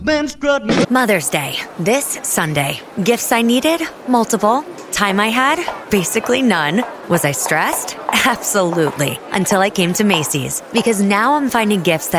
Mother's Day, this Sunday. Gifts I needed? Multiple. Time I had? Basically none. Was I stressed? Absolutely. Until I came to Macy's. Because now I'm finding gifts that